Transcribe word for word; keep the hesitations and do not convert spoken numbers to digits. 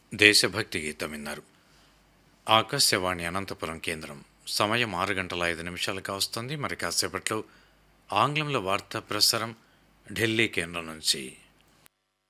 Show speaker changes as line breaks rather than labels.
దేశభక్తి గీతం విన్నారు. ఆకాశవాణి అనంతపురం కేంద్రం. సమయం ఆరు గంటల ఐదు నిమిషాలకు వస్తుంది. మరి కాసేపట్లో ఆంగ్లంలో వార్తా ప్రసారం ఢిల్లీ కేంద్రం నుంచి.